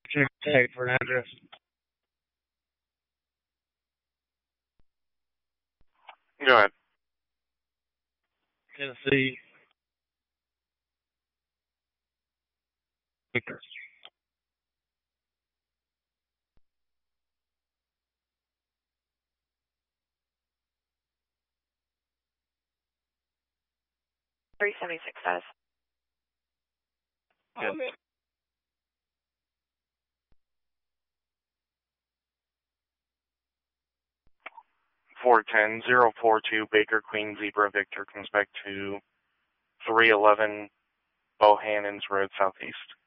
Check for an address. Go ahead. Tennessee. Victor. 376 status. Good. Okay. 410-042 Baker Queen Zebra Victor comes back to 311 Bohannon's Road Southeast.